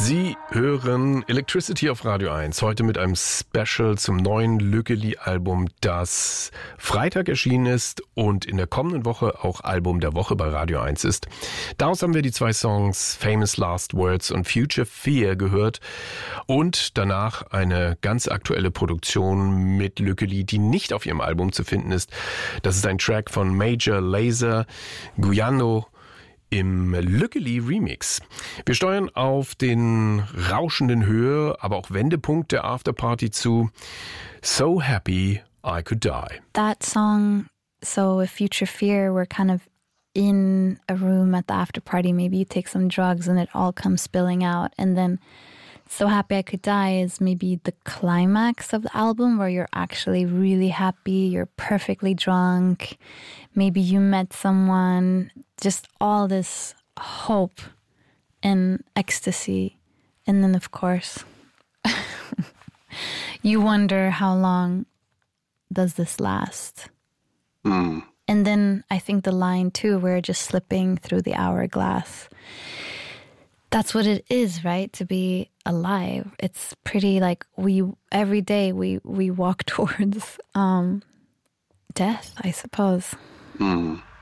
Sie hören Electricity auf Radio 1, heute mit einem Special zum neuen Lückeli-Album, das Freitag erschienen ist und in der kommenden Woche auch Album der Woche bei Radio 1 ist. Daraus haben wir die zwei Songs Famous Last Words und Future Fear gehört und danach eine ganz aktuelle Produktion mit Lückeli, die nicht auf ihrem Album zu finden ist. Das ist ein Track von Major Lazer, Guyano, im Lückeli Remix. Wir steuern auf den rauschenden Höhe, aber auch Wendepunkt der Afterparty zu. So Happy I Could Die. That song, so with Future Fear, we're kind of in a room at the afterparty. Maybe you take some drugs and it all comes spilling out. And then So Happy I Could Die is maybe the climax of the album where you're actually really happy, you're perfectly drunk, maybe you met someone, just all this hope and ecstasy. And then, of course, you wonder how long does this last? And then I think the line, too, we're just slipping through the hourglass. That's what it is, right? To be alive. It's pretty like every day we walk towards death, I suppose.